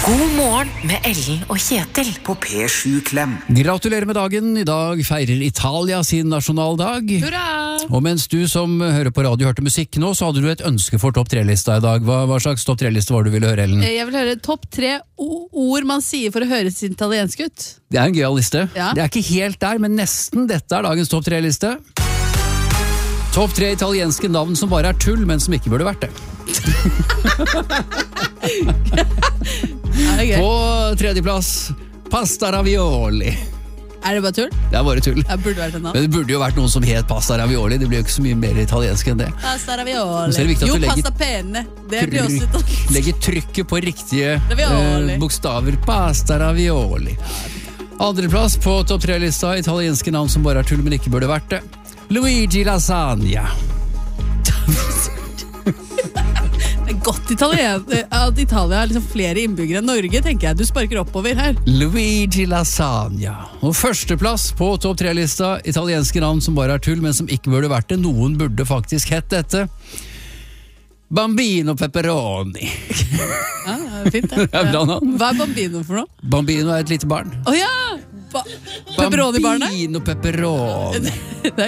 God morgen med Ellen og Kjetil På P7 Klem. Gratulerer med dagen. I dag feirer Italia sin nasjonaldag. Hurra! Og mens du som hører på radio hørte musikk nå, så hadde du et ønske for topp 3-lista i dag. Hva slags topp 3-liste var det du ville høre, Ellen? Jeg vil høre topp 3 ord man sier for å høres italiensk ut. Det er en gøyal liste. Ja. Det er ikke helt der, men nesten. Dette er dagens topp 3-liste. Topp 3 italienske navn som bare er tull, men som ikke burde vært det. Ja, det er gøy. På tredjeplass, pasta ravioli. Er det bare tull? Det er bare tull. Det burde vært en navn. Men det burde jo vært noen som het pasta ravioli. Det blir jo ikke så mye mer italiensk enn det. Pasta Så er ravioli. det viktig at Jo, du legger pasta penne. Det blir også italiensk. Legger trykket på riktige Ravioli. bokstaver. Pasta ravioli. Andreplass på topp 3-lista, italienske navn som bare er tull, men ikke burde vært det. Luigi Lasagna. Det er godt at Italia har liksom flere innbyggere enn Norge, tenker jeg. Du sparker oppover her. Luigi Lasagna. Og førsteplass på topp 3-lista, italienske navn som bare er tull, men som ikke burde vært det. Noen burde faktisk hett dette. Bambino pepperoni. Ja, det er fint det. Det er bra navn. Hva er bambino for noe? Bambino er et lite barn. Åja! Pepperoni-barnet? Bambino pepperoni. Det